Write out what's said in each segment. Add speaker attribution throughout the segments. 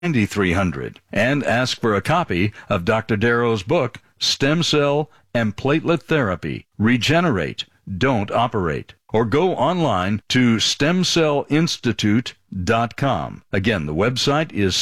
Speaker 1: 9300 and ask for a copy of Dr. Darrow's book, Stem Cell and Platelet Therapy, Regenerate, Don't Operate. Or go online to stemcellinstitute.com. Again, the website is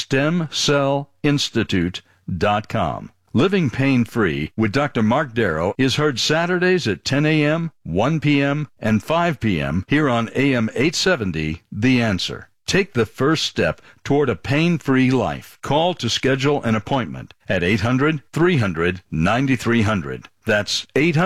Speaker 1: stemcellinstitute.com. Living Pain-Free with Dr. Mark Darrow is heard Saturdays at 10 a.m., 1 p.m., and 5 p.m. here on AM 870, The Answer. Take the first step toward a pain-free life. Call to schedule an appointment at 800-300-9300. That's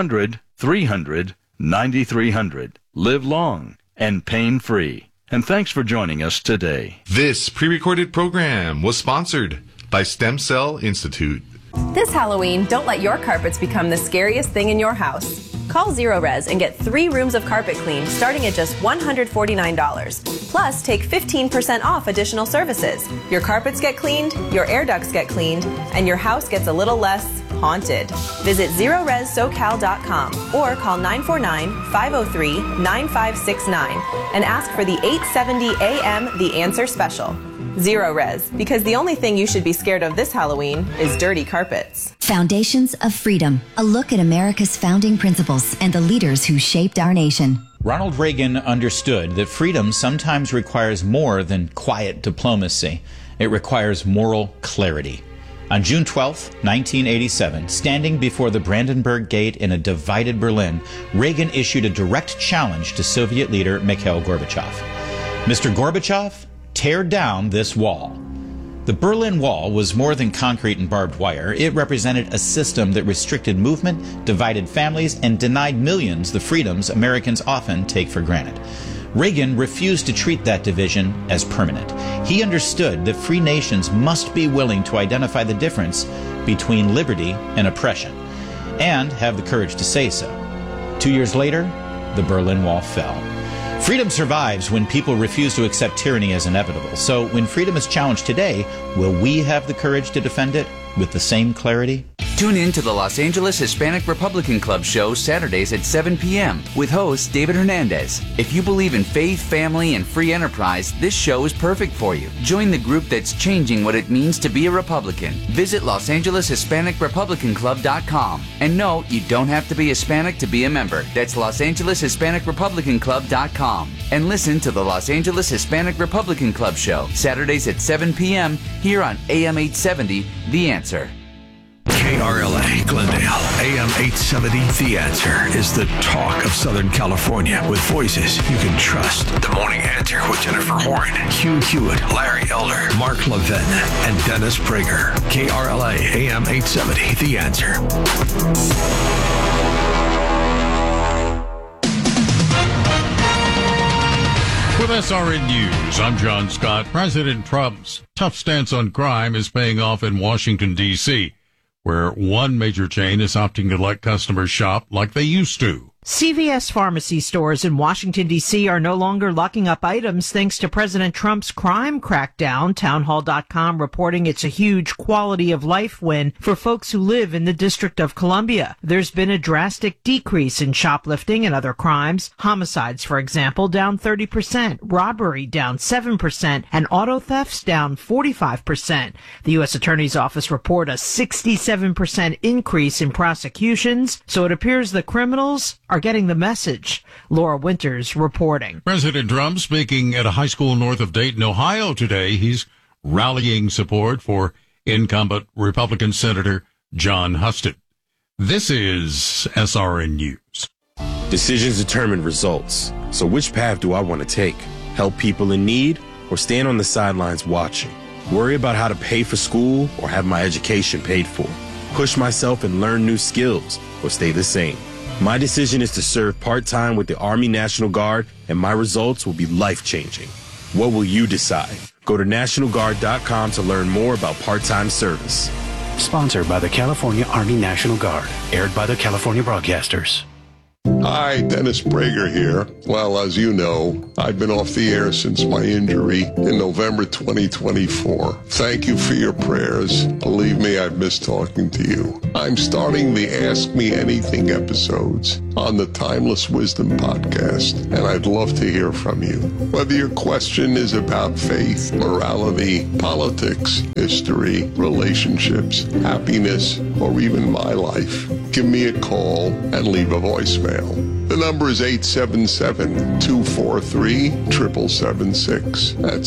Speaker 1: 800-300-9300. Live long and pain-free. And thanks for joining us today.
Speaker 2: This pre-recorded program was sponsored by Stem Cell Institute.
Speaker 3: This Halloween, don't let your carpets become the scariest thing in your house. Call Zero Res and get 3 rooms of carpet cleaned starting at just $149. Plus, take 15% off additional services. Your carpets get cleaned, your air ducts get cleaned, and your house gets a little less haunted. Visit ZeroResSoCal.com or call 949-503-9569 and ask for the 870 AM The Answer Special. Zero Res, because the only thing you should be scared of this Halloween is dirty carpets.
Speaker 4: Foundations of Freedom, a look at America's founding principles and the leaders who shaped our nation.
Speaker 5: Ronald Reagan understood that freedom sometimes requires more than quiet diplomacy. It requires moral clarity. On June 12, 1987, standing before the Brandenburg Gate in a divided Berlin, Reagan issued a direct challenge to Soviet leader Mikhail Gorbachev. Mr. Gorbachev, tear down this wall. The Berlin Wall was more than concrete and barbed wire. It represented a system that restricted movement, divided families, and denied millions the freedoms Americans often take for granted. Reagan refused to treat that division as permanent. He understood that free nations must be willing to identify the difference between liberty and oppression, and have the courage to say so. 2 years later, the Berlin Wall fell. Freedom survives when people refuse to accept tyranny as inevitable. So when freedom is challenged today, will we have the courage to defend it with the same clarity?
Speaker 6: Tune in to the Los Angeles Hispanic Republican Club show Saturdays at 7 p.m. with host David Hernandez. If you believe in faith, family, and free enterprise, this show is perfect for you. Join the group that's changing what it means to be a Republican. Visit LosAngelesHispanicRepublicanClub.com. And no, you don't have to be Hispanic to be a member. That's LosAngelesHispanicRepublicanClub.com. And listen to the Los Angeles Hispanic Republican Club show Saturdays at 7 p.m. here on AM 870, The Answer.
Speaker 7: KRLA Glendale, AM 870, The Answer is the talk of Southern California with voices you can trust. The Morning Answer with Jennifer Horn, Hugh Hewitt, Larry Elder, Mark Levin, and Dennis Prager. KRLA, AM 870, The Answer.
Speaker 8: With SRN News, I'm John Scott. President Trump's tough stance on crime is paying off in Washington, D.C., where one major chain is opting to let customers shop like they used to.
Speaker 9: CVS pharmacy stores in Washington, D.C. are no longer locking up items thanks to President Trump's crime crackdown. Townhall.com reporting it's a huge quality of life win for folks who live in the District of Columbia. There's been a drastic decrease in shoplifting and other crimes. Homicides, for example, down 30%, robbery down 7%, and auto thefts down 45%. The U.S. Attorney's Office report a 67% increase in prosecutions, so it appears the criminals are getting the message. Laura Winters reporting.
Speaker 8: President Trump speaking at a high school north of Dayton, Ohio today. He's rallying support for incumbent Republican Senator John Husted. This is SRN News.
Speaker 10: Decisions determine results. So which path do I want to take? Help people in need or stand on the sidelines watching? Worry about how to pay for school or have my education paid for? Push myself and learn new skills or stay the same? My decision is to serve part-time with the Army National Guard, and my results will be life-changing. What will you decide? Go to NationalGuard.com to learn more about part-time service.
Speaker 11: Sponsored by the California Army National Guard. Aired by the California Broadcasters. Hi, Dennis Prager here. Well, as you know, I've been off the air since my injury in November 2024. Thank you for your prayers. Believe me, I've missed talking to you. I'm starting the Ask Me Anything episodes on the Timeless Wisdom podcast, and I'd love to hear from you. Whether your question is about faith, morality, politics, history, relationships, happiness, or even my life, give me a call and leave a voicemail. The number is 877-243-7776. That's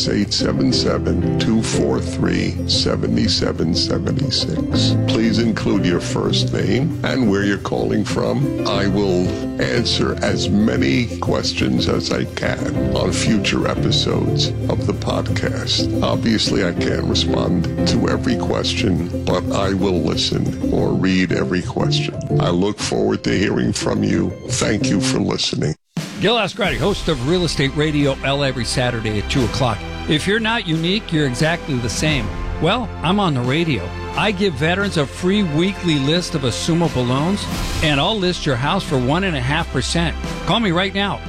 Speaker 11: 877-243-7776. Please include your first name and where you're calling from. I will answer as many questions as I can on future episodes of the podcast. Obviously, I can't respond to every question, but I will listen or read every question. I look forward to hearing from you. Thank you for listening.
Speaker 12: Gil Ascarati, host of Real Estate Radio LA every Saturday at 2 o'clock. If you're not unique, you're exactly the same. Well, I'm on the radio. I give veterans a free weekly list of assumable loans, and I'll list your house for 1.5%. Call me right now,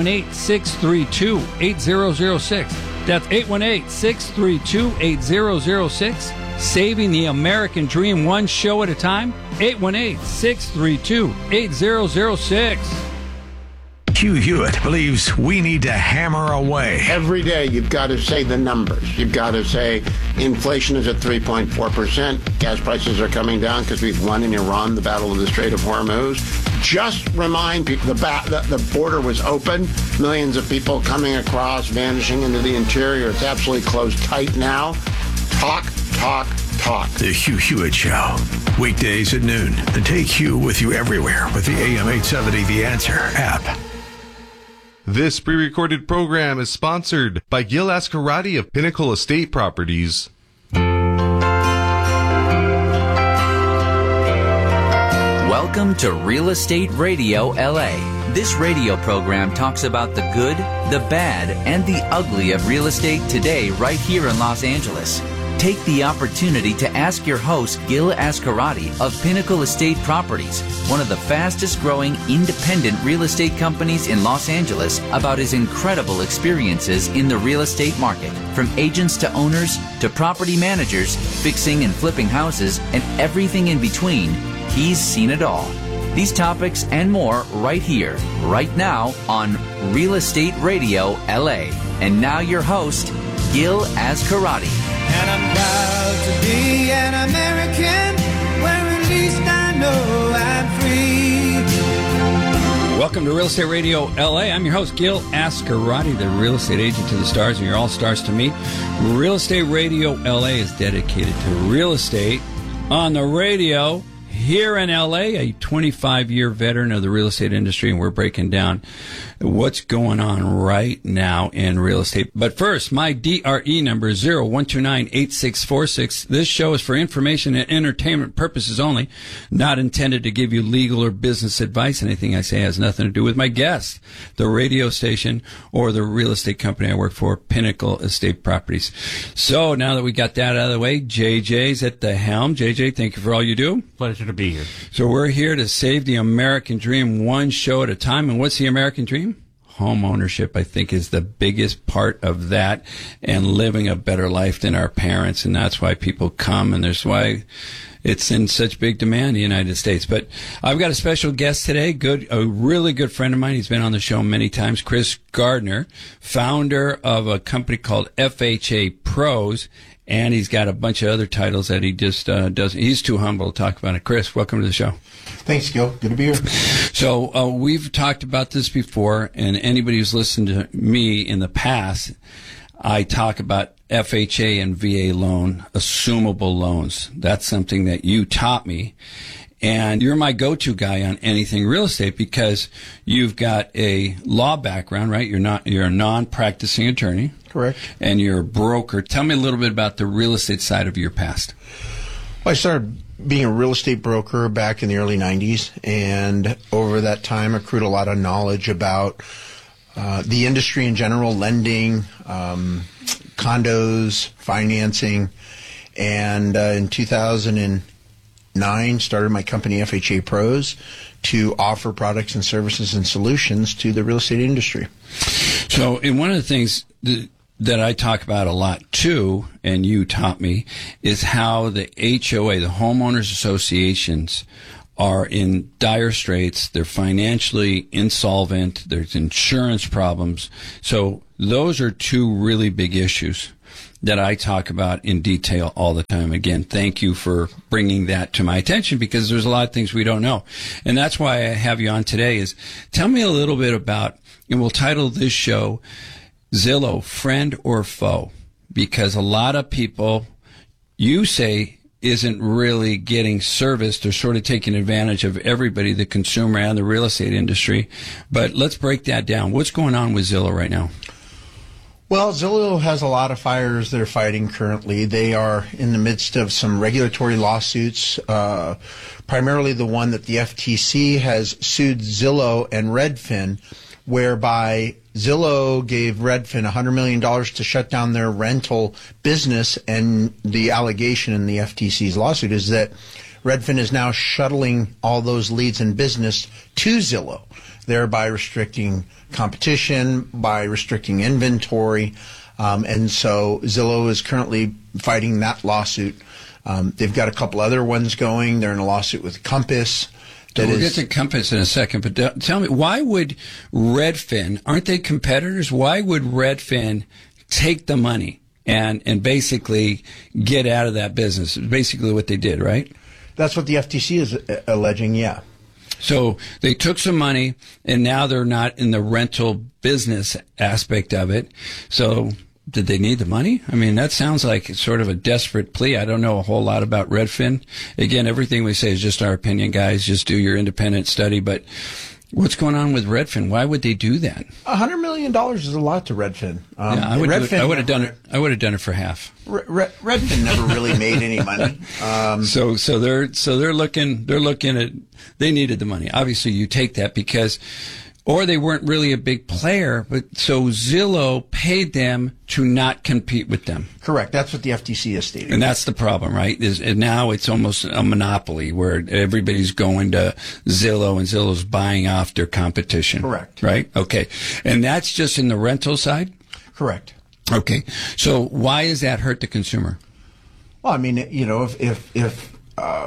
Speaker 12: 818-632-8006. That's 818-632-8006. Saving the American dream one show at a time, 818-632-8006.
Speaker 7: Hugh Hewitt believes we need to hammer away.
Speaker 13: Every day you've got to say the numbers. You've got to say inflation is at 3.4%. Gas prices are coming down because we've won in Iran the Battle of the Strait of Hormuz. Just remind people the border was open. Millions of people coming across, vanishing into the interior. It's absolutely closed tight now. Talk.
Speaker 7: The Hugh Hewitt Show. Weekdays at noon. And take Hugh with you everywhere with the AM 870 The Answer app.
Speaker 2: This pre-recorded program is sponsored by Gil Ascarati of Pinnacle Estate Properties.
Speaker 6: Welcome to Real Estate Radio LA. This radio program talks about the good, the bad, and the ugly of real estate today right here in Los Angeles. Take the opportunity to ask your host, Gil Ascarati of Pinnacle Estate Properties, one of the fastest growing independent real estate companies in Los Angeles, about his incredible experiences in the real estate market. From agents to owners to property managers, fixing and flipping houses, and everything in between, he's seen it all. These topics and more right here, right now on Real Estate Radio LA. And now your host, Gil Ascarati.
Speaker 14: And I'm proud to be an American, where at least I know I'm free.
Speaker 12: Welcome to Real Estate Radio LA. I'm your host, Gil Ascarati, the real estate agent to the stars and your all-stars to me. Real Estate Radio LA is dedicated to real estate on the radio here in LA, a 25-year veteran of the real estate industry, and we're breaking down what's going on right now in real estate. But first, my DRE number is 0129-8646. This show is for information and entertainment purposes only, not intended to give you legal or business advice. Anything I say has nothing to do with my guest, the radio station, or the real estate company I work for, Pinnacle Estate Properties. So now that we got that out of the way, JJ's at the helm. JJ, thank you for all you do.
Speaker 15: Pleasure to be here.
Speaker 12: So we're here to save the American dream one show at a time. And what's the American dream? Home ownership, I think, is the biggest part of that, and living a better life than our parents. And that's why people come, and that's why it's in such big demand in the United States. But I've got a special guest today, a really good friend of mine. He's been on the show many times, Chris Gardner, founder of a company called FHA Pros. And he's got a bunch of other titles that he just does. He's too humble to talk about it. Chris, welcome to the show.
Speaker 16: Thanks, Gil. Good to be here.
Speaker 12: So we've talked about this before, and anybody who's listened to me in the past, I talk about FHA and VA loan, assumable loans. That's something that you taught me. And you're my go-to guy on anything real estate because you've got a law background, right? You're a non-practicing attorney.
Speaker 16: Correct.
Speaker 12: And you're a broker. Tell me a little bit about the real estate side of your past.
Speaker 16: Well, I started being a real estate broker back in the early 90s, and over that time accrued a lot of knowledge about the industry in general, lending, condos, financing, and in 2008, 2009, started my company FHA Pros to offer products and services and solutions to the real estate industry.
Speaker 12: So, and one of the things that I talk about a lot too, and you taught me, is how the HOA, the homeowners associations, are in dire straits. They're financially insolvent. There's insurance problems. So those are two really big issues that I talk about in detail all the time. Again, thank you for bringing that to my attention, because there's a lot of things we don't know. And that's why I have you on today, is tell me a little bit about, and we'll title this show Zillow, Friend or Foe, because a lot of people, you say, isn't really getting serviced. They're sort of taking advantage of everybody, the consumer and the real estate industry. But let's break that down. What's going on with Zillow right now?
Speaker 16: Well, Zillow has a lot of fires they're fighting currently. They are in the midst of some regulatory lawsuits, primarily the one that the FTC has sued Zillow and Redfin, whereby Zillow gave Redfin $100 million to shut down their rental business, and the allegation in the FTC's lawsuit is that Redfin is now shuttling all those leads and business to Zillow, thereby restricting competition, by restricting inventory, and so Zillow is currently fighting that lawsuit. They've got a couple other ones going. They're in a lawsuit with Compass.
Speaker 12: We'll get to Compass in a second, but tell me, why would Redfin, aren't they competitors? Why would Redfin take the money and basically get out of that business? It's basically what they did, right?
Speaker 16: That's what the FTC is alleging, yeah.
Speaker 12: So they took some money, and now they're not in the rental business aspect of it. So did they need the money? I mean, that sounds like sort of a desperate plea. I don't know a whole lot about Redfin. Again, everything we say is just our opinion, guys. Just do your independent study. But what's going on with Redfin? Why would they do that?
Speaker 16: $100 million is a lot to Redfin.
Speaker 12: Yeah, I would have done it. I would have done it for half.
Speaker 16: Redfin never really made any money.
Speaker 12: So they're looking at, they needed the money. Obviously, you take that because, or they weren't really a big player, but so Zillow paid them to not compete with them.
Speaker 16: Correct. That's what the FTC is stating.
Speaker 12: And that's the problem, right? And now it's almost a monopoly where everybody's going to Zillow and Zillow's buying off their competition.
Speaker 16: Correct.
Speaker 12: Right? Okay. And that's just in the rental side?
Speaker 16: Correct.
Speaker 12: Okay. So why does that hurt the consumer?
Speaker 16: Well, I mean, you know, if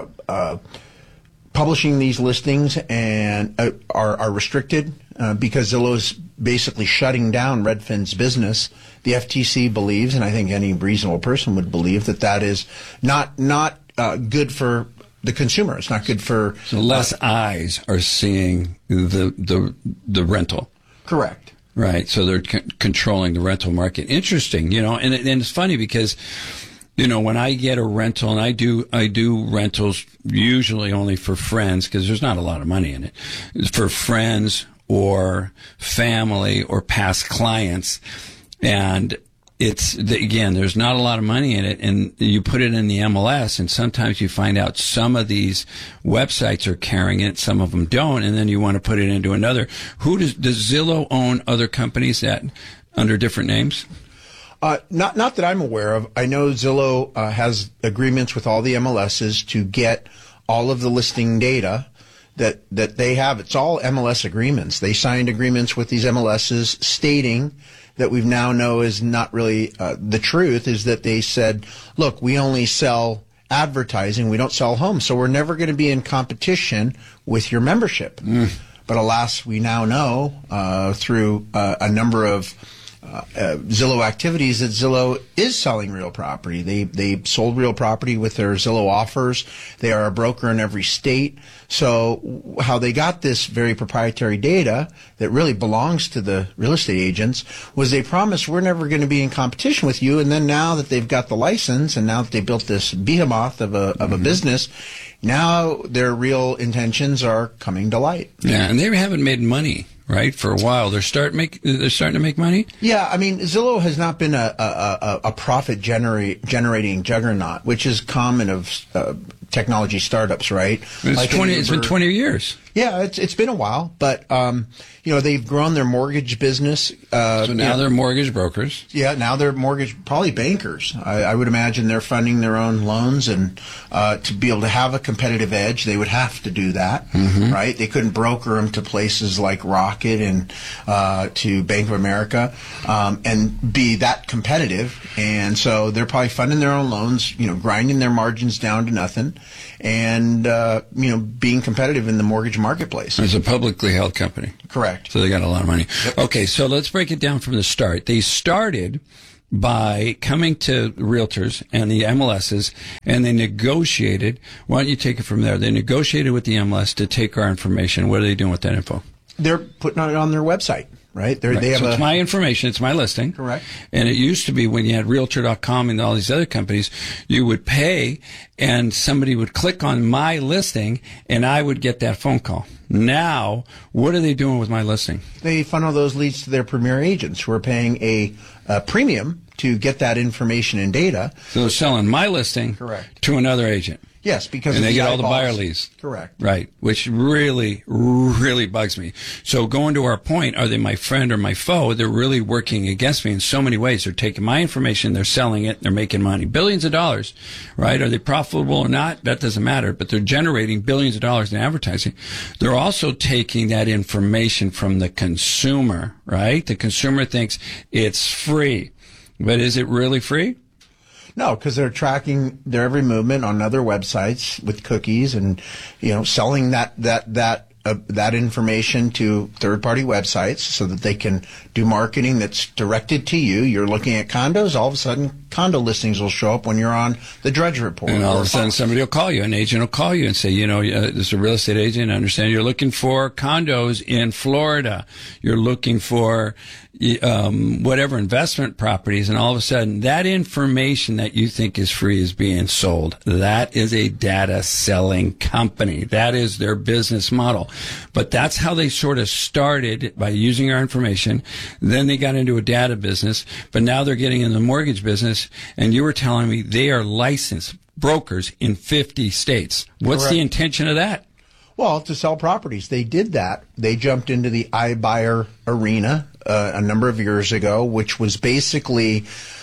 Speaker 16: publishing these listings and are restricted because Zillow's basically shutting down Redfin's business, the FTC believes, and I think any reasonable person would believe, that is not good for the consumer. It's not good for...
Speaker 12: So less eyes are seeing the rental.
Speaker 16: Correct.
Speaker 12: Right. So they're controlling the rental market. Interesting, you know, and it's funny because, you know, when I get a rental, and I do rentals usually only for friends because there's not a lot of money in it, for friends or family or past clients, and again, there's not a lot of money in it, and you put it in the MLS, and sometimes you find out some of these websites are carrying it, some of them don't, and then you want to put it into another. Does Zillow own other companies that under different names?
Speaker 16: Not that I'm aware of. I know Zillow has agreements with all the MLSs to get all of the listing data that they have. It's all MLS agreements. They signed agreements with these MLSs stating that we now know is not really the truth, is that they said, look, we only sell advertising, we don't sell homes, so we're never going to be in competition with your membership. But alas, we now know through a number of Zillow activities that Zillow is selling real property. They sold real property with their Zillow offers. They are a broker in every state. So how they got this very proprietary data that really belongs to the real estate agents was they promised we're never going to be in competition with you. And then now that they've got the license and now that they built this behemoth of a business, now their real intentions are coming to light.
Speaker 12: Yeah, and they haven't made money, right, for a while. They're starting to make money?
Speaker 16: Yeah, I mean, Zillow has not been a profit generating juggernaut, which is common of technology startups, right?
Speaker 12: It's been 20 years.
Speaker 16: Yeah, it's been a while, but they've grown their mortgage business.
Speaker 12: So now they're mortgage brokers.
Speaker 16: Yeah, now they're probably bankers. I would imagine they're funding their own loans, and to be able to have a competitive edge, they would have to do that, right? They couldn't broker them to places like Rocket and to Bank of America and be that competitive. And so they're probably funding their own loans, grinding their margins down to nothing, and being competitive in the mortgage marketplace.
Speaker 12: It's a publicly held company.
Speaker 16: Correct.
Speaker 12: So they got a lot of money. Okay, so let's break it down from the start. They started by coming to realtors and the MLSs, and they negotiated. Why don't you take it from there? They negotiated with the MLS to take our information. What are they doing with that info?
Speaker 16: They're putting it on their website. Right?
Speaker 12: Right. They have it's my information. It's my listing.
Speaker 16: Correct.
Speaker 12: And it used to be when you had Realtor.com and all these other companies, you would pay and somebody would click on my listing and I would get that phone call. Now, what are they doing with my listing?
Speaker 16: They funnel those leads to their premier agents who are paying a premium to get that information and data.
Speaker 12: So they're selling my listing to another agent.
Speaker 16: Yes, because
Speaker 12: and they get all the
Speaker 16: eyeballs.
Speaker 12: buyer leads.
Speaker 16: Correct.
Speaker 12: Right, which really, really bugs me. So going to our point, are they my friend or my foe? They're really working against me in so many ways. They're taking my information, they're selling it, they're making money. Billions of dollars, right? Are they profitable or not? That doesn't matter, but they're generating billions of dollars in advertising. They're also taking that information from the consumer, right? The consumer thinks it's free. But is it really free?
Speaker 16: No, because they're tracking their every movement on other websites with cookies, and selling that information to third-party websites so that they can do marketing that's directed to you. You're looking at condos, all of a sudden condo listings will show up when you're on the Drudge Report.
Speaker 12: And all of a sudden somebody will call you, an agent will call you and say, there's a real estate agent, I understand you're looking for condos in Florida. You're looking for whatever investment properties, and all of a sudden that information that you think is free is being sold. That is a data selling company. That is their business model. But that's how they sort of started, by using our information. Then they got into a data business, but now they're getting in the mortgage business. And you were telling me they are licensed brokers in 50 states. What's
Speaker 16: Correct.
Speaker 12: The intention of that?
Speaker 16: Well, to sell properties. They did that. They jumped into the iBuyer arena a number of years ago, which was basically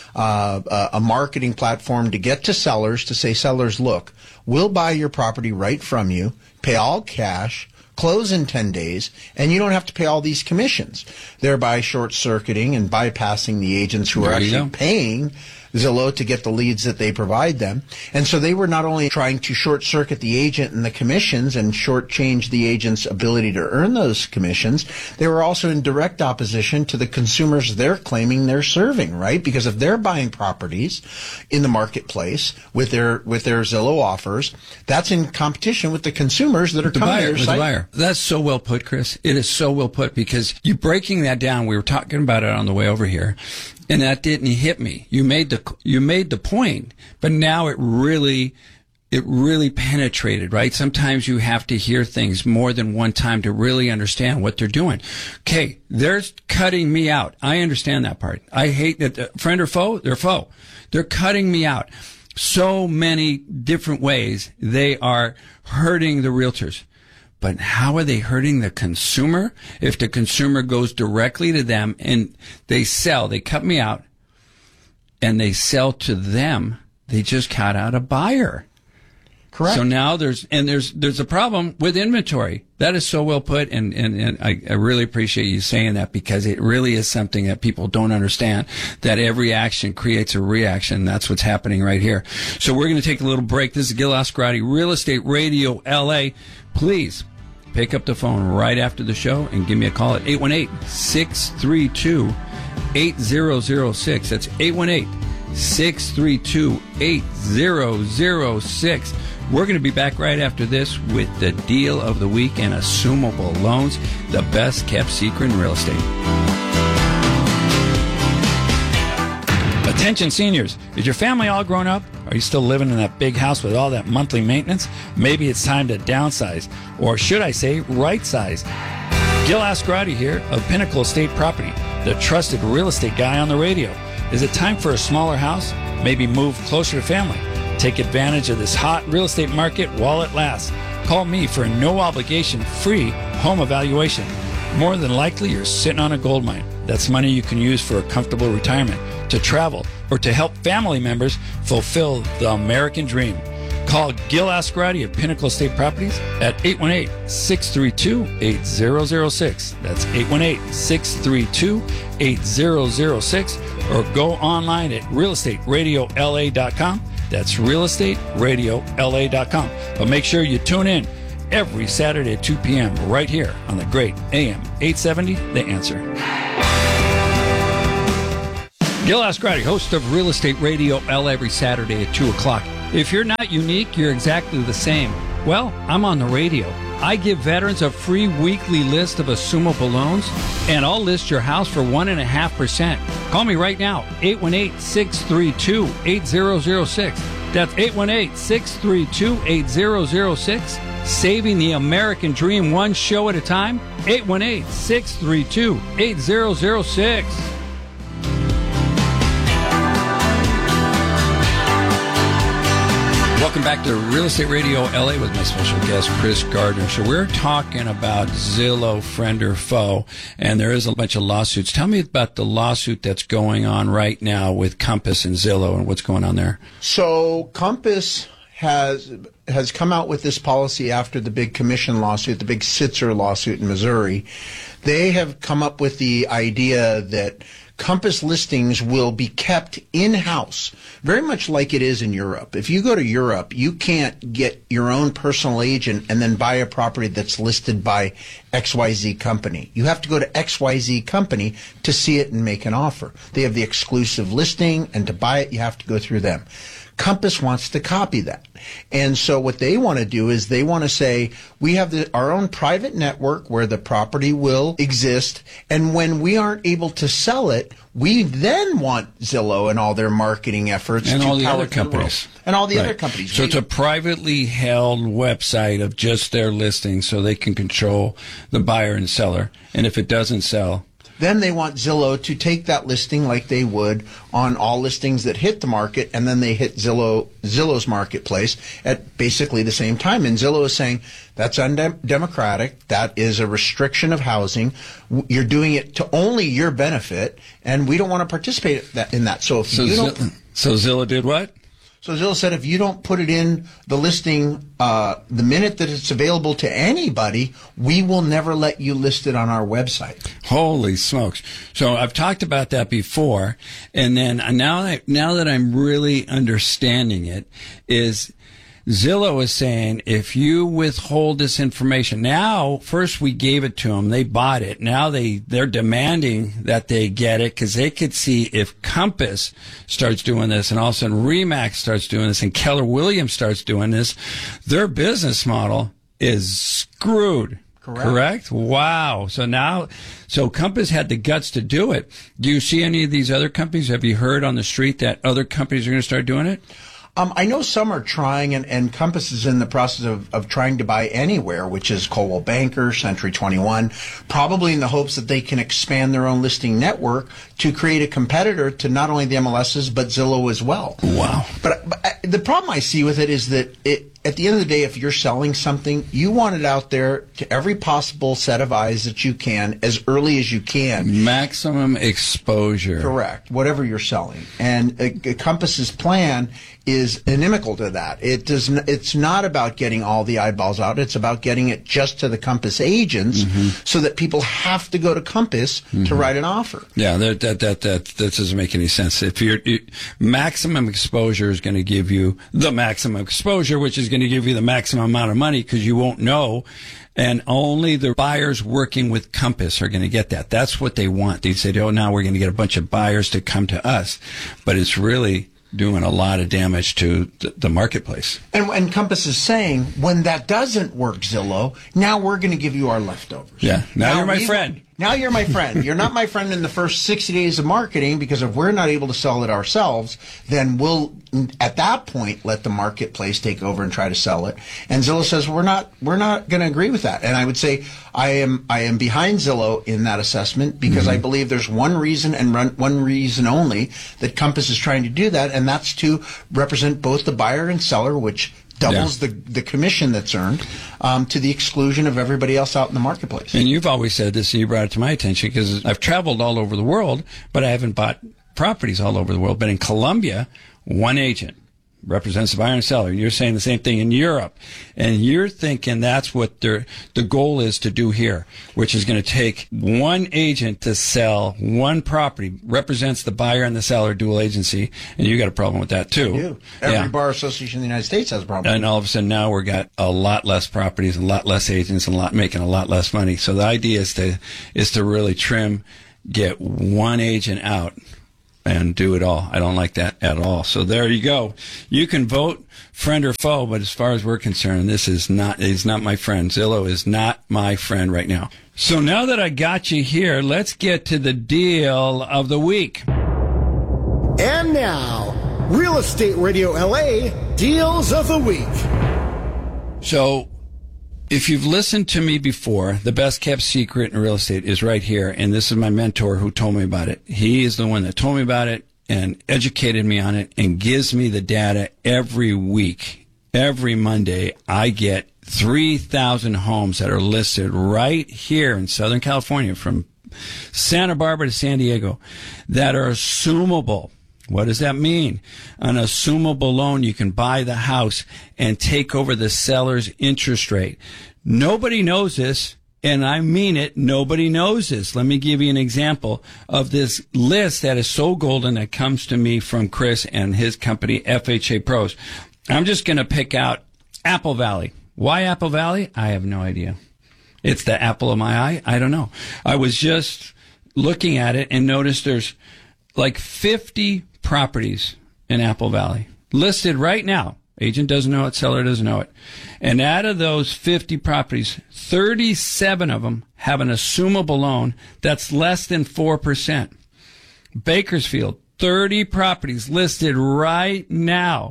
Speaker 16: a marketing platform to get to sellers, to say, sellers, look, we'll buy your property right from you, pay all cash, close in 10 days, and you don't have to pay all these commissions, thereby short-circuiting and bypassing the agents who are actually paying Zillow to get the leads that they provide them. And so they were not only trying to short-circuit the agent and the commissions and shortchange the agent's ability to earn those commissions, they were also in direct opposition to the consumers they're claiming they're serving, right? Because if they're buying properties in the marketplace with their Zillow offers, that's in competition with the consumers that are coming to their site.
Speaker 12: The buyer. That's so well put, Chris. It is so well put, because you breaking that down, we were talking about it on the way over here, and that didn't hit me. You made the point, but now it really penetrated, right? Sometimes you have to hear things more than one time to really understand what they're doing. Okay, they're cutting me out. I understand that part. I hate that. Friend or foe? They're foe. They're cutting me out. So many different ways they are hurting the realtors. But how are they hurting the consumer? If the consumer goes directly to them and they sell, they cut me out, and they sell to them, they just cut out a buyer.
Speaker 16: Correct.
Speaker 12: So now there's a problem with inventory. That is so well put, and I really appreciate you saying that, because it really is something that people don't understand, that every action creates a reaction. That's what's happening right here. So we're going to take a little break. This is Gil Ascarati, Real Estate Radio LA. Please pick up the phone right after the show and give me a call at 818-632-8006. That's 818-632-8006. We're going to be back right after this with the deal of the week and assumable loans, the best kept secret in real estate. Attention seniors, is your family all grown up? Are you still living in that big house with all that monthly maintenance? Maybe it's time to downsize, or should I say right size. Gil Ascarati here of Pinnacle Estate Property, the trusted real estate guy on the radio. Is it time for a smaller house? Maybe move closer to family. Take advantage of this hot real estate market while it lasts. Call me for a no-obligation, free home evaluation. More than likely, you're sitting on a gold mine. That's money you can use for a comfortable retirement, to travel, or to help family members fulfill the American dream. Call Gil Ascarati of Pinnacle Estate Properties at 818-632-8006. That's 818-632-8006. Or go online at realestateradio.la.com. That's realestateradio.la.com. But make sure you tune in every Saturday at 2 p.m. right here on the great AM 870, The Answer. Gil Ascarati, host of Real Estate Radio LA, every Saturday at 2 o'clock. If you're not unique, you're exactly the same. Well, I'm on the radio. I give veterans a free weekly list of assumable loans, and I'll list your house for 1.5%. Call me right now, 818-632-8006. That's 818-632-8006. Saving the American dream one show at a time, 818-632-8006. Welcome back to Real Estate Radio LA with my special guest, Chris Gardner. So we're talking about Zillow, friend or foe, and there is a bunch of lawsuits. Tell me about the lawsuit that's going on right now with Compass and Zillow and what's going on there.
Speaker 16: So Compass has come out with this policy after the big commission lawsuit, the big Sitzer lawsuit in Missouri. They have come up with the idea that Compass listings will be kept in-house, very much like it is in Europe. If you go to Europe, you can't get your own personal agent and then buy a property that's listed by XYZ company. You have to go to XYZ company to see it and make an offer. They have the exclusive listing, and to buy it, you have to go through them. Compass wants to copy that. And so what they want to do is they want to say, we have our own private network where the property will exist, and when we aren't able to sell it, we then want Zillow and all their marketing efforts
Speaker 12: and
Speaker 16: to
Speaker 12: all the
Speaker 16: power
Speaker 12: other companies.
Speaker 16: And all the other companies.
Speaker 12: So it's a privately held website of just their listings so they can control the buyer and seller. And if it doesn't sell,
Speaker 16: then they want Zillow to take that listing like they would on all listings that hit the market, and then they hit Zillow's marketplace at basically the same time. And Zillow is saying, that's undemocratic. That is a restriction of housing. You're doing it to only your benefit, and we don't want to participate in that. So
Speaker 12: Zillow did what?
Speaker 16: So Zillow said, if you don't put it in the listing the minute that it's available to anybody, we will never let you list it on our website.
Speaker 12: Holy smokes. So I've talked about that before, and then now that I'm really understanding it, is Zillow is saying, if you withhold this information, now, first we gave it to them, they bought it. Now they're demanding that they get it because they could see if Compass starts doing this and all of a sudden RE/MAX starts doing this and Keller Williams starts doing this, their business model is screwed. Correct? Wow. So Compass had the guts to do it. Do you see any of these other companies? Have you heard on the street that other companies are going to start doing it?
Speaker 16: I know some are trying, and Compass is in the process of trying to buy Anywhere, which is Coldwell Banker, Century 21, probably in the hopes that they can expand their own listing network to create a competitor to not only the MLSs, but Zillow as well.
Speaker 12: Wow.
Speaker 16: But the problem I see with it is that at the end of the day, if you're selling something, you want it out there to every possible set of eyes that you can as early as you can.
Speaker 12: Maximum exposure.
Speaker 16: Correct. Whatever you're selling. And Compass's plan is inimical to that. It's not about getting all the eyeballs out. It's about getting it just to the Compass agents so that people have to go to Compass to write an offer.
Speaker 12: Yeah, that doesn't make any sense. If maximum exposure is going to give you the maximum exposure, which is going to give you the maximum amount of money because you won't know, and only the buyers working with Compass are going to get that. That's what they want. They say, oh, now we're going to get a bunch of buyers to come to us. But it's really doing a lot of damage to the marketplace.
Speaker 16: And Compass is saying, when that doesn't work, Zillow, now we're going to give you our leftovers.
Speaker 12: Yeah, now you're my friend.
Speaker 16: Now you're my friend. You're not my friend in the first 60 days of marketing, because if we're not able to sell it ourselves, then we'll, at that point, let the marketplace take over and try to sell it. And Zillow says, we're not going to agree with that. And I would say I am behind Zillow in that assessment, because I believe there's one reason and one reason only that Compass is trying to do that, and that's to represent both the buyer and seller, which doubles the commission that's earned, to the exclusion of everybody else out in the marketplace.
Speaker 12: And you've always said this, and you brought it to my attention, because I've traveled all over the world, but I haven't bought properties all over the world. But in Colombia, one agent represents the buyer and seller. You're saying the same thing in Europe. And you're thinking that's what the goal is to do here, which is going to take one agent to sell one property, represents the buyer and the seller, dual agency. And you got a problem with that too.
Speaker 16: I do. Every bar association in the United States has a problem.
Speaker 12: And all of a sudden now we've got a lot less properties, a lot less agents, and making a lot less money. So the idea is to really trim, get one agent out and do it all. I don't like that at all. So there you go. You can vote friend or foe, but as far as we're concerned, this is not my friend. Zillow is not my friend right now. So now that I got you here, let's get to the deal of the week.
Speaker 15: And now, Real Estate Radio LA Deals of the Week.
Speaker 12: So, if you've listened to me before, the best kept secret in real estate is right here. And this is my mentor who told me about it. He is the one that told me about it and educated me on it and gives me the data every week. Every Monday, I get 3,000 homes that are listed right here in Southern California, from Santa Barbara to San Diego, that are assumable. What does that mean? An assumable loan, you can buy the house and take over the seller's interest rate. Nobody knows this, and I mean it. Nobody knows this. Let me give you an example of this list that is so golden that comes to me from Chris and his company, FHA Pros. I'm just going to pick out Apple Valley. Why Apple Valley? I have no idea. It's the apple of my eye. I don't know. I was just looking at it and noticed there's like 50 properties in Apple Valley listed right now. Agent doesn't know it, seller doesn't know it. And out of those 50 properties, 37 of them have an assumable loan that's less than 4%. Bakersfield, 30 properties listed right now.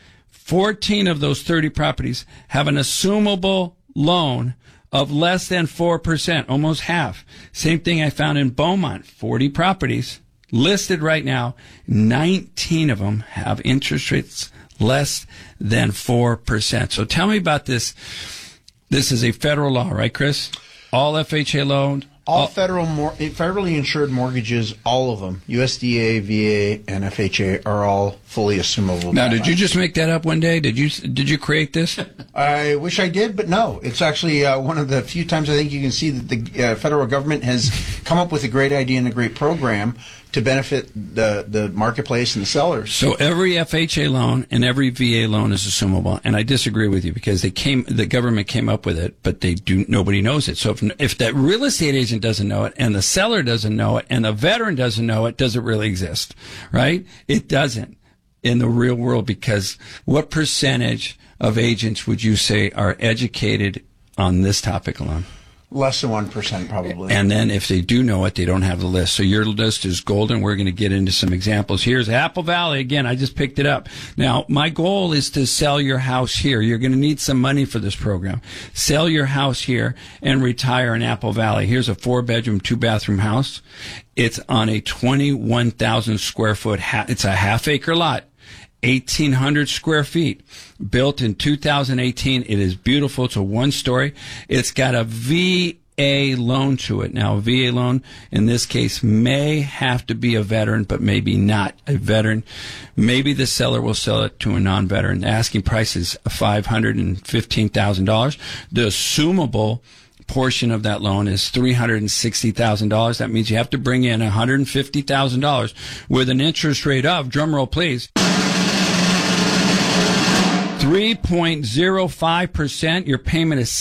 Speaker 12: 14 of those 30 properties have an assumable loan of less than 4%, almost half. Same thing I found in Beaumont, 40 properties listed right now. 19 of them have interest rates less than 4%. So tell me about this. This is a federal law, right, Chris? All FHA loans.
Speaker 16: All federally insured mortgages, all of them, USDA, VA, and FHA, are all fully assumable.
Speaker 12: Now, did you just make that up one day? Did you create this?
Speaker 16: I wish I did, but no. It's actually one of the few times I think you can see that the federal government has come up with a great idea and a great program to benefit the marketplace and the sellers.
Speaker 12: So every FHA loan and every VA loan is assumable, and I disagree with you because the government came up with it, but nobody knows it. So if that real estate agent doesn't know it, and the seller doesn't know it, and the veteran doesn't know it, does it really exist? Right? It doesn't in the real world, because what percentage of agents would you say are educated on this topic alone?
Speaker 16: Less than 1%, probably.
Speaker 12: And then if they do know it, they don't have the list. So your list is golden. We're going to get into some examples. Here's Apple Valley. Again, I just picked it up. Now, my goal is to sell your house here. You're going to need some money for this program. Sell your house here and retire in Apple Valley. Here's a 4-bedroom, 2-bathroom house. It's on a 21,000 square foot, it's a half-acre lot. 1,800 square feet, built in 2018. It is beautiful. It's a 1-story. It's got a VA loan to it. Now, a VA loan in this case may have to be a veteran, but maybe not a veteran. Maybe the seller will sell it to a non-veteran. The asking price is $515,000. The assumable portion of that loan is $360,000. That means you have to bring in $150,000 with an interest rate of, drumroll please, 3.05%. Your payment is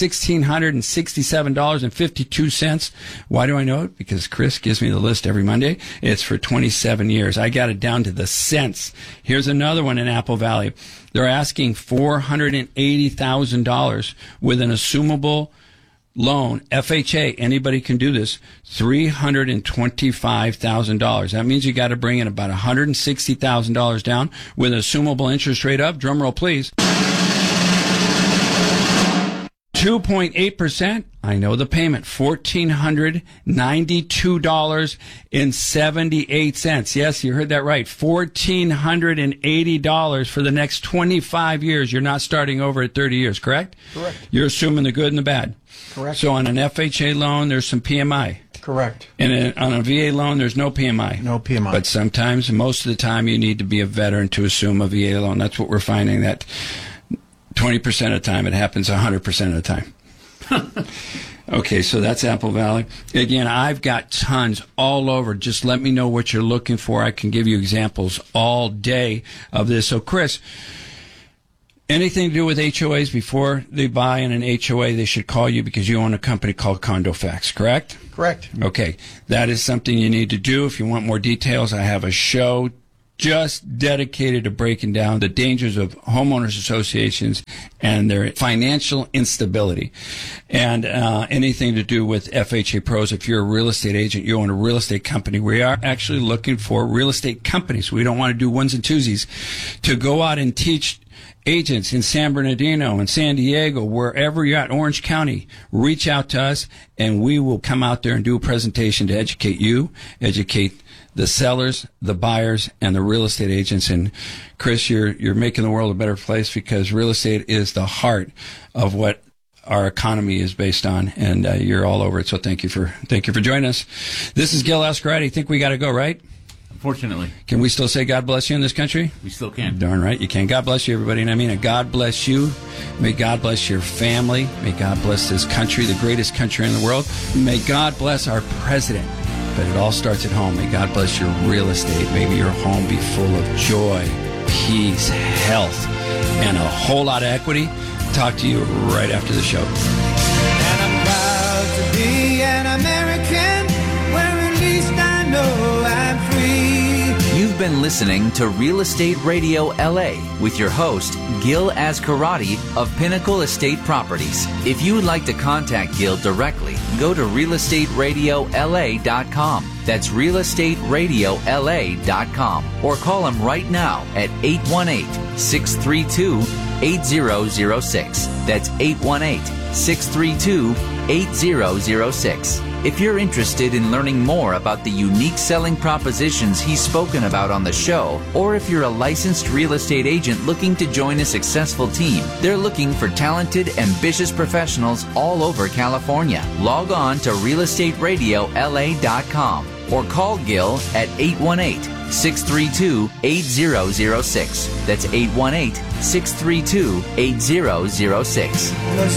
Speaker 12: $1,667.52. Why do I know it? Because Chris gives me the list every Monday. It's for 27 years. I got it down to the cents. Here's another one in Apple Valley. They're asking $480,000 with an assumable loan, FHA, anybody can do this, $325,000. That means you got to bring in about $160,000 down with an assumable interest rate of, drumroll please, 2.8%. I know the payment, $1,492.78. Yes, you heard that right. $1,480 for the next 25 years. You're not starting over at 30 years, correct?
Speaker 16: Correct.
Speaker 12: You're assuming the good and the bad.
Speaker 16: Correct.
Speaker 12: So on an FHA loan, there's some PMI.
Speaker 16: Correct.
Speaker 12: And on a VA loan, there's no PMI.
Speaker 16: No PMI.
Speaker 12: But sometimes, most of the time, you need to be a veteran to assume a VA loan. That's what we're finding, that 20% of the time, it happens 100% of the time. Okay, so that's Apple Valley. Again, I've got tons all over. Just let me know what you're looking for. I can give you examples all day of this. So, Chris, anything to do with HOAs, before they buy in an HOA, they should call you because you own a company called CondoFax, correct?
Speaker 16: Correct.
Speaker 12: Okay, that is something you need to do. If you want more details, I have a show just dedicated to breaking down the dangers of homeowners associations and their financial instability. And anything to do with FHA Pros, if you're a real estate agent, you own a real estate company, we are actually looking for real estate companies. We don't want to do ones and twosies, to go out and teach agents in San Bernardino and San Diego, wherever you're at, Orange County. Reach out to us, and we will come out there and do a presentation to educate you, educate the sellers, the buyers, and the real estate agents. And Chris, you're making the world a better place, because real estate is the heart of what our economy is based on, and you're all over it. So thank you for joining us. This is Gil Ascarati. Think we got to go, right?
Speaker 17: Unfortunately.
Speaker 12: Can we still say God bless you in this country?
Speaker 17: We still can.
Speaker 12: Darn right you can. God bless you, everybody. And I mean it. God bless you. May God bless your family. May God bless this country, the greatest country in the world. May God bless our president. But it all starts at home. May God bless your real estate. May your home be full of joy, peace, health, and a whole lot of equity. Talk to you right after the show.
Speaker 14: And I'm proud to be an American, where at least I know I'm free.
Speaker 6: You've been listening to Real Estate Radio LA with your host, Gil Ascarati of Pinnacle Estate Properties. If you would like to contact Gil directly, go to realestateradio.la.com. That's realestateradio.la.com. Or call him right now at 818-632-8006. That's 818-632-8006. If you're interested in learning more about the unique selling propositions he's spoken about on the show, or if you're a licensed real estate agent looking to join a successful team, they're looking for talented, ambitious professionals all over California. Log on to realestateradio.la.com or call Gil at 818-632-8006. That's 818-632-8006.